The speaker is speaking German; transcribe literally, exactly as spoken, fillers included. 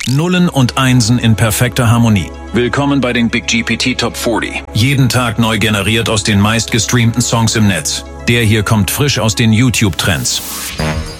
Nullen und Einsen in perfekter Harmonie. Willkommen bei den Big G P T Top vierzig. Jeden Tag neu generiert aus den meistgestreamten Songs im Netz. Der hier kommt frisch aus den YouTube-Trends.